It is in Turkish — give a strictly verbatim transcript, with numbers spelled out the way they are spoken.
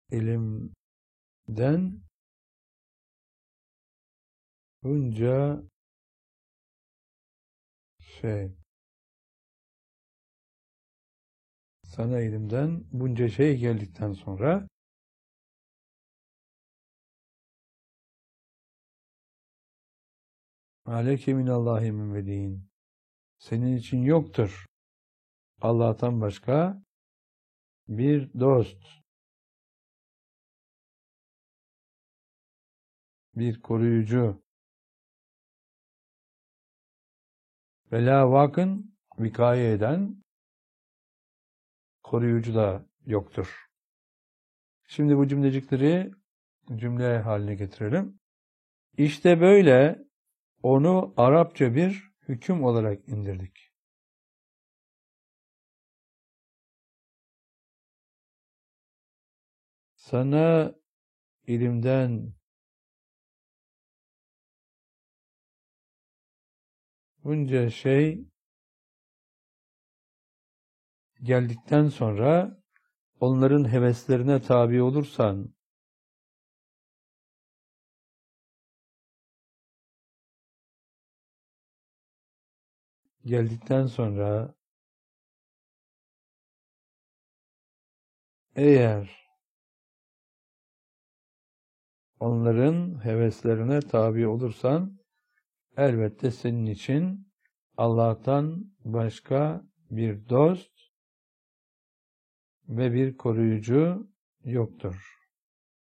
ilimden bunca şey sana ilimden bunca şey geldikten sonra aleyke minallahi min veliyin, senin için yoktur Allah'tan başka bir dost, bir koruyucu. Ve la vakın, vikaye eden koruyucu da yoktur. Şimdi bu cümlecikleri cümle haline getirelim. İşte böyle onu Arapça bir hüküm olarak indirdik. Sana ilimden bunca şey geldikten sonra onların heveslerine tabi olursan, geldikten sonra eğer onların heveslerine tabi olursan, elbette senin için Allah'tan başka bir dost ve bir koruyucu yoktur.